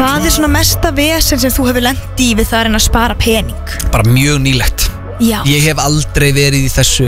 Hvað svona mesta vesen sem þú hefur lent í við það að reyna að spara pening? Bara mjög nýlegt. Já. Ég hef aldrei verið í þessu.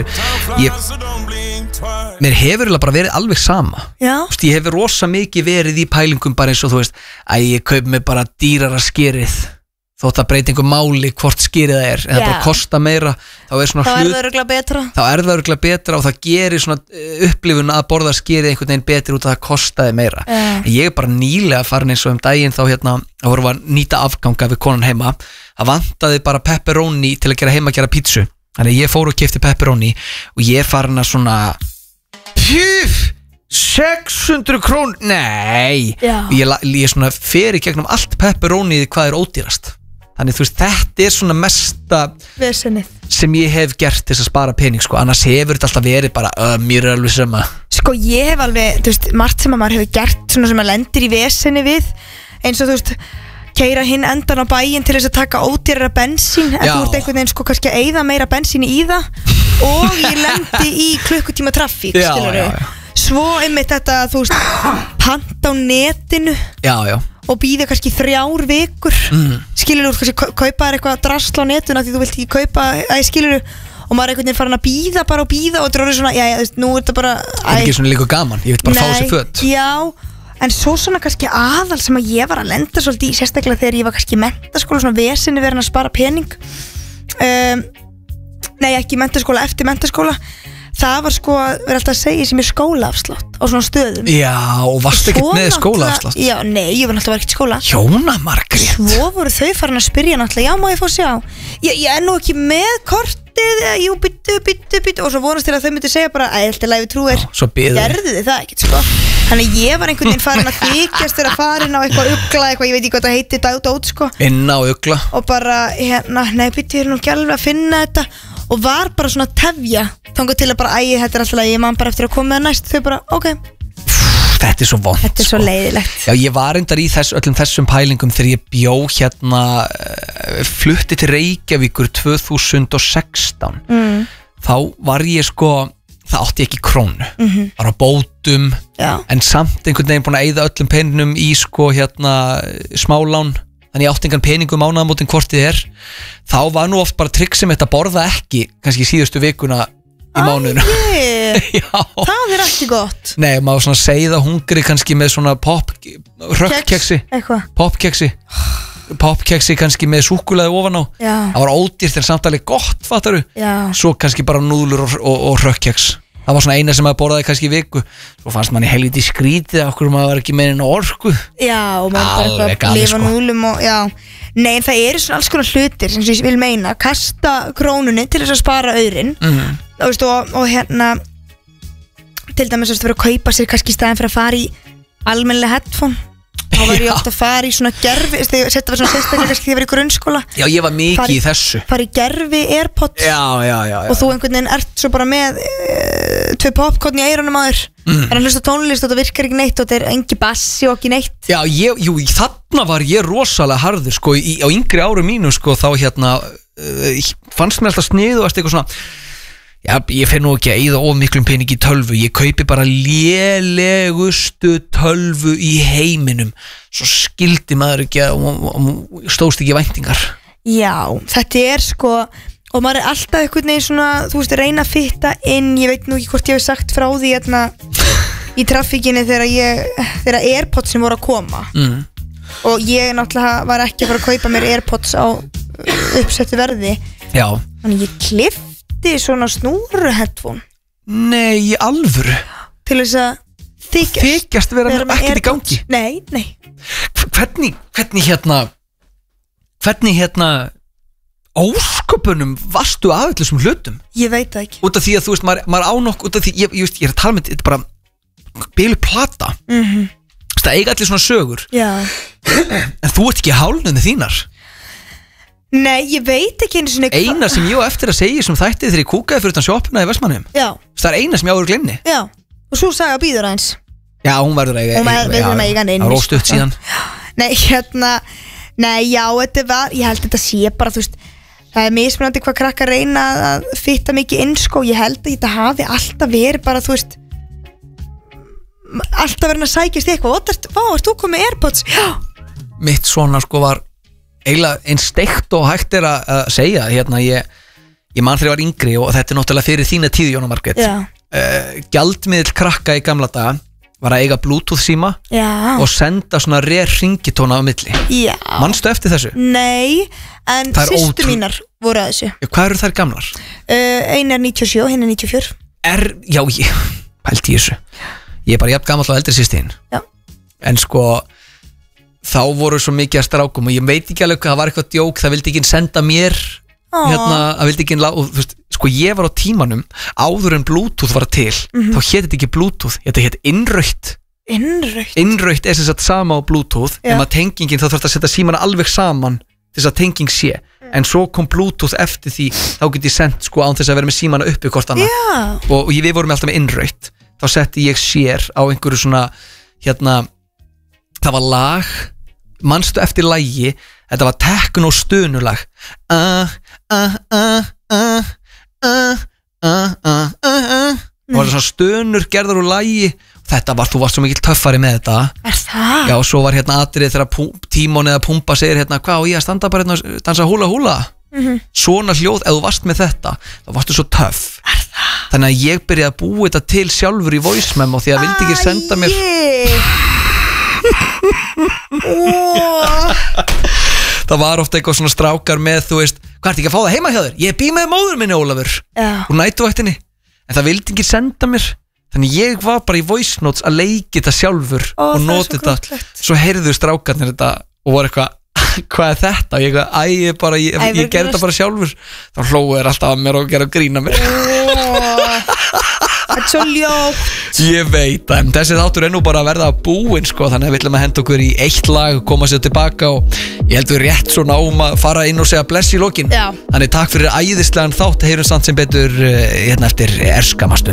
Mér hefur bara verið alveg sama. Já. Ég hef rosa mikið verið í pælingum bara eins og þú veist, ég kaup mig bara dýrara skerið þótt að breyta einhver máli hvort skýrið það en það bara kosta meira, þá er svona er það örugglega betra. Þá er það örugglega betra og það gerir svona upplifun að borða skýrið einhvern veginn betri út að það kostaði meira. Ég er bara nýlega farin eins og daginn þá þá vorum við að nýta afganga við konan heima. Það vantaði bara pepperoni til að gera heima að gera pítsu. Þannig ég fór og keypti pepperoni og ég er farin að svona 600 krón, nei. Ég svona fer í gegnum allt pepperonið hvað er ódýrast. Þannig þú veist, þetta er svona mesta vesenið sem ég hef gert til að spara pening, sko. Annars hefur þetta alltaf verið bara mér alveg sama. Sko ég hef alveg, þú veist, margt sem að maður hefur gert svona sem að lendir í veseni við, eins og þú veist, keyra hinn endan á bæinn til þess að taka ódýrara bensín, en þú ert einhvern veginn sko kannski að eyða meira bensín í það og ég lendi í klukkutíma traffík, skilurðu. Svo einmitt þetta, þú veist, panta á netinu. Já. Og býða kannski 3 vikur. Skilur þú, kannski kaupa þér eitthvað drasl á netuna því þú vilt ekki kaupa, skilur þú, og maður er einhvern veginn farin að býða bara og býða og þetta er svona, nú er þetta bara Það er ekki svona líka gaman, ég vil bara fá þessi föt. Já, en svo svona kannski aðal sem að ég var að lenda svolítið í, sérstaklega þegar ég var kannski í menntaskóla, svona vesinni verið að spara pening. Nei, ekki í menntaskóla, eftir menntaskóla. Það var sko að vera alltaf að segja sem er skólaafslátt á svona stöðum. Já, og varstu ekkert með skólaafslátt? Já, nei, ég var náttúrulega ekki í skóla. Jóna Margrét. Svo voru þau farin að spyrja náttúrulega, já, má ég fá sjá? Ég er nú ekki með kortið, jú, byttu, og svo vonast til að þau myndi segja bara, ætli að við trúir, gerðu þið það ekkert, sko. Þannig ég var einhvern veginn farin að þykjast þegar farin á eitthvað ugla, eitthvað, ég veit ekki hvað það heitir, dát, sko. Inn á ugla. Og bara, nei, byttu, ég er nú ekki alveg að finna þetta. Og var bara svona að tefja þangað til að bara, þetta er alltaf ég man bara eftir að koma með næst, þau bara, ok. Þetta er svo vont. Þetta er svo leiðilegt. Já, ég var reyndar í öllum þessum pælingum þegar ég bjó flutti til Reykjavíkur 2016. Þá var ég sko, það átti ekki krónu. Var á bótum, en samt einhvern veginn búin að eyða öllum peningnum í sko smálán. Þannig ég átti engan peningum mánaðamótin hvort þið er. Þá var nú oft bara trikk sem þetta borða ekki kannski síðustu vikuna í mánuðinu. Það er ekki gott. Nei, maður svona segða hungri kannski með svona rökkkeksi. Popkeksi kannski með súkkulaði ofan á. Það var ódýrt en samt alveg gott, fattaru. Svo kannski bara núðlur og rökkeks. Það var svona eina sem maður borðaði kannski í viku. Svo fannst manni helviti skrítið okkur maður var ekki með einu orku. Já, og maður bara eitthvað lifa núlum og já. Nei, en það eru svona alls konar hlutir sem ég vil meina, kasta krónunni til þess að spara aurinn. Og til dæmis að vera að kaupa sér kannski í staðin fyrir að fara í almennilega headphone. Þá var ég ofta að fara í svona gerfi, þetta var svona sérstaklega kannski þegar ég var í grunnskóla. Já, ég var mikið í þessu. Fara í gerfi AirPods. Já. Og þú einhvern veginn ert svo bara með 2 popcorn í eyrunum á þér. En að hlusta tónlist og það virkar ekki neitt og þetta er engi bassi og ekki neitt. Já, þarna var ég rosalega harður sko, á yngri árum mínu sko, þá fannst mér alltaf sniðugast eitthvað svona. Já, ég fer nú ekki að eyða of miklum pening í tölvu. Ég kaupi bara lélegustu tölvu í heiminum. Svo skildi maður ekki og stóðst ekki væntingar. Já, þetta er sko, og maður er alltaf einhvern veginn svona, þú veist, reyna að fitta inn. Ég veit nú ekki hvort ég hef sagt frá því í traffíkinni þegar AirPods sem voru að koma. Og ég náttúrulega var ekki að fara að kaupa mér AirPods á uppsettu verði. Já. Þannig ég klippti svona snúru headphone. Nei, í alvöru? Til þess að þykjast vera ekkert í gangi. Nei. Hvernig ósköpunum varstu af þessum hlutum? Ég veit það ekki. Út af því að þú veist, maður ánokk, út af því, ég er að tala með þetta bara bilu plata. Það eiga allir svona sögur. Já. En þú ert ekki hálunni þínar. Nei, ég veit ekki eina sem ég á eftir að segja sem þætti þegar ég kúkaði fyrir utan sjoppuna í Vestmannheim. Já. Það er eina sem ég áður glemni. Já, og svo saga býður aðeins. Já, hún verður að eiga það var óstutt síðan. Nei, þetta var, ég held þetta sé bara, þú veist, það er mismunandi hvað krakkar reyna að fitta mikið inn, sko. Ég held að þetta hafi alltaf verið bara, þú veist, alltaf verið að sækjast eitthvað. Ert þú komið AirPods? Já. mitt svona sko var eiginlega eins steikt og hægt að segja hérna, ég man þegar ég var yngri og þetta náttúrulega fyrir þína tíð, Jóna Margrét gjaldmiðl krakka í gamla daga var að eiga Bluetooth síma og senda svona ringitóna á milli manstu eftir þessu? Nei, en systur mínar voru að þessu Hvað eru þær gamlar? Ein 97, hinn 94 Já, ég pælti í þessu Ég bara jafn gamall og eldri systir en sko þá voru svo mikið að strákum og ég veit ekki alveg hvað það var eitthvað djók, það vildi ekki senda mér það vildi ekki og, þú veist, sko ég var á tímanum áður en Bluetooth var til þá hét þetta ekki Bluetooth, þetta hét innrautt er sem sagt sama á Bluetooth nema tengingin þá þarf að setja símana alveg saman til þess að tenging sé en svo kom Bluetooth eftir því þá get ég sendt sko án þess að vera með símana uppi hvort annað og við vorum alltaf með innrautt þá setti ég sér á einhverju svona hérna, það var lag manstu eftir lagi þetta var techno stunulag og var svona stunur gerðar úr lagi þetta var, þú varst svo mikil töffari með þetta það? Já, og svo var hérna atrið þegar Tímon eða Pumba segir hérna, hvað og ég að standa bara hérna og dansa húla húla svona hljóð, ef þú varst með þetta þá varstu svo töff þannig að ég byrjaði að búa þetta til sjálfur í voice memo því að vildi ekki senda mér það var ofta eitthvað svona strákar með, þú veist, hvað ert ekki að fá það heima hjá þér? Ég bý með móður minni, Ólafur úr nætuvættinni, en það vildi ekki senda mér þannig ég var bara í voice notes að leiki þetta sjálfur og nota þetta, svo heyrðu strákarnir þetta og voru eitthvað, hvað er þetta? Og ég gerði þetta bara sjálfur þá hlóðu þeir alltaf að mér og gera grína mér Þetta er svo ljótt Ég veit það, en þessi þáttur er nú bara að verða búinn sko, þannig að við ætlum að henda okkur í eitt lag og koma sér tilbaka og ég held við rétt svo náum að fara inn og segja bless í lokin. Þannig takk fyrir æðislegan þátt, heyrum samt sem betur hérna eftir erskamastund.